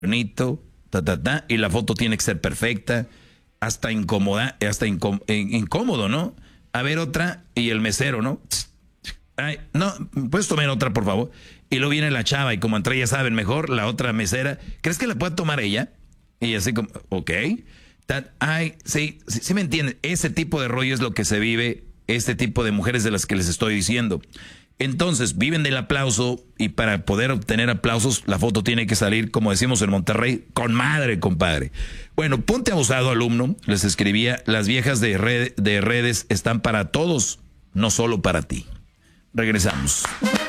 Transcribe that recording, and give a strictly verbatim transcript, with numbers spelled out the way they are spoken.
bonito, ta, ta, ta, y la foto tiene que ser perfecta, hasta incómoda, hasta incó- incómodo, ¿no? A ver otra, y el mesero, ¿no? Ay, no, ¿puedes tomar otra, por favor? Y luego viene la chava, y como entre ellas saben mejor, la otra mesera, ¿crees que la pueda tomar ella? Y así como, ok. Tan, ay, sí, sí, sí me entienden. Ese tipo de rollo es lo que se vive, este tipo de mujeres de las que les estoy diciendo. Entonces, viven del aplauso, y para poder obtener aplausos, la foto tiene que salir, como decimos en Monterrey, con madre, compadre. Bueno, ponte abusado, alumno. Les escribía, las viejas de, red, de redes están para todos, no solo para ti. Regresamos.